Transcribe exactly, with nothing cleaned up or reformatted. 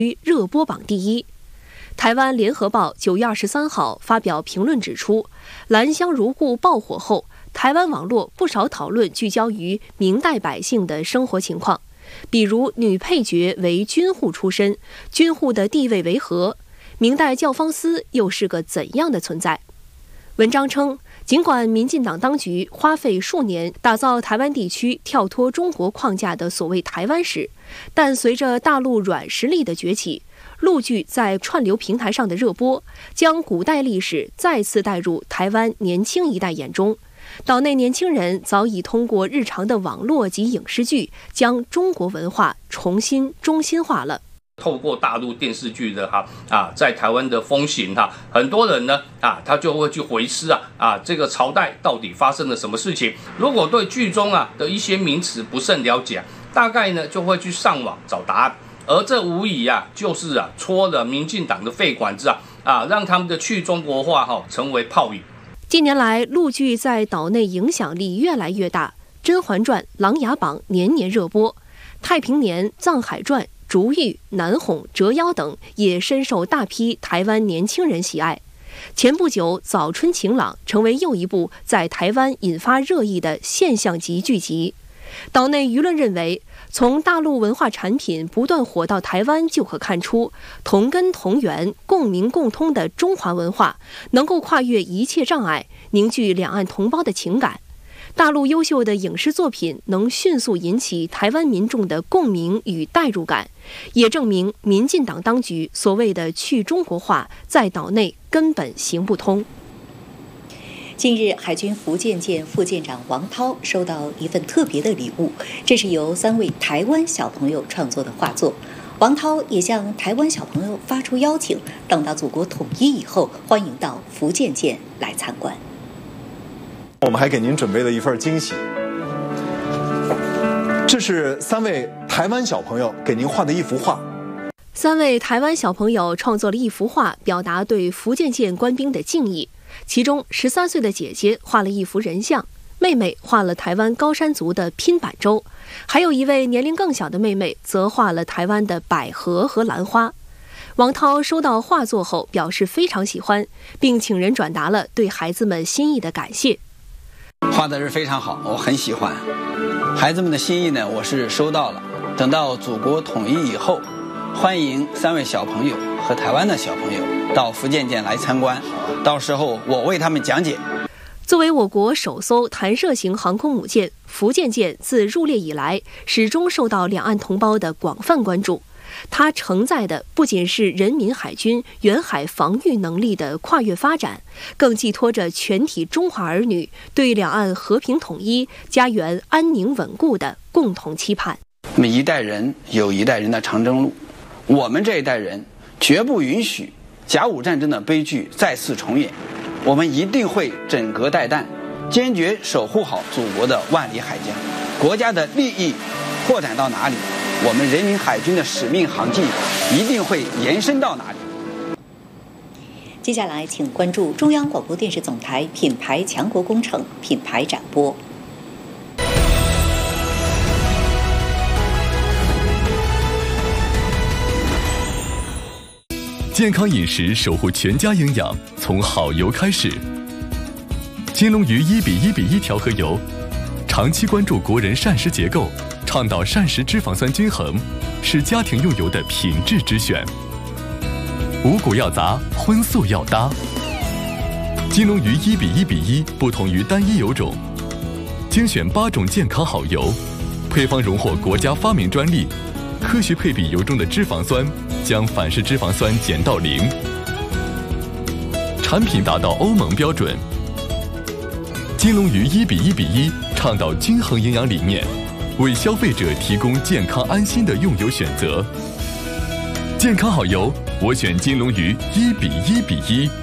热播榜第一。台湾联合报九月二十三号发表评论指出，兰香如故爆火后，台湾网络不少讨论聚焦于明代百姓的生活情况，比如女配角为军户出身，军户的地位为何？明代教坊司又是个怎样的存在？文章称，尽管民进党当局花费数年打造台湾地区跳脱中国框架的所谓台湾史，但随着大陆软实力的崛起，陆剧在串流平台上的热播，将古代历史再次带入台湾年轻一代眼中。岛内年轻人早已通过日常的网络及影视剧，将中国文化重新中心化了。 透过大陆电视剧的哈啊，在台湾的风行哈，很多人呢啊，他就会去回思啊啊，这个朝代到底发生了什么事情？如果对剧中啊的一些名词不甚了解，大概呢就会去上网找答案。而这无疑啊，就是啊戳了民进党的肺管子啊啊，让他们的去中国化哈、哦、成为泡影。 近年来，陆剧在岛内影响力越来越大，《甄嬛传》《琅琊榜》年年热播，《太平年》《藏海传》《竹玉》《南哄》《折腰》等也深受大批台湾年轻人喜爱。前不久，《早春晴朗》成为又一部在台湾引发热议的现象级剧集。岛内舆论认为，从大陆文化产品不断火到台湾，就可看出同根同源、共鸣共通的中华文化能够跨越一切障碍，凝聚两岸同胞的情感。大陆优秀的影视作品能迅速引起台湾民众的共鸣与代入感，也证明民进党当局所谓的去中国化在岛内根本行不通。 近日，海军福建舰副舰长王涛收到一份特别的礼物，这是由三位台湾小朋友创作的画作。王涛也向台湾小朋友发出邀请，等到祖国统一以后，欢迎到福建舰来参观。 我们还给您准备了一份惊喜，这是三位台湾小朋友给您画的一幅画。 三位台湾小朋友创作了一幅画，表达对福建舰官兵的敬意。其中十三岁的姐姐画了一幅人像，妹妹画了台湾高山族的拼板舟，还有一位年龄更小的妹妹则画了台湾的百合和兰花。王涛收到画作后表示非常喜欢，并请人转达了对孩子们心意的感谢。 画的是非常好，我很喜欢。孩子们的心意呢，我是收到了。等到祖国统一以后，欢迎三位小朋友和台湾的小朋友到福建舰来参观，到时候我为他们讲解。 作为我国首艘弹射型航空母舰，福建舰自入列以来，始终受到两岸同胞的广泛关注。它承载的不仅是人民海军远海防御能力的跨越发展，更寄托着全体中华儿女对两岸和平统一、家园安宁稳固的共同期盼。 每一代人有一代人的长征路，我们这一代人绝不允许甲午战争的悲剧再次重演，我们一定会枕戈待旦，坚决守护好祖国的万里海疆。国家的利益扩展到哪里，我们人民海军的使命航迹一定会延伸到哪里。 接下来，请关注中央广播电视总台品牌强国工程品牌展播。 健康饮食，守护全家营养，从好油开始。金龙鱼一比一比一调和油，长期关注国人膳食结构，倡导膳食脂肪酸均衡，是家庭用油的品质之选。五谷要杂，荤素要搭。金龙鱼一比一比一不同于单一油种，精选八种健康好油，配方荣获国家发明专利，科学配比油中的脂肪酸，将反式脂肪酸减到零，产品达到欧盟标准。金龙鱼一比一比一倡导均衡营养理念，为消费者提供健康安心的用油选择。健康好油，我选金龙鱼一比一比一。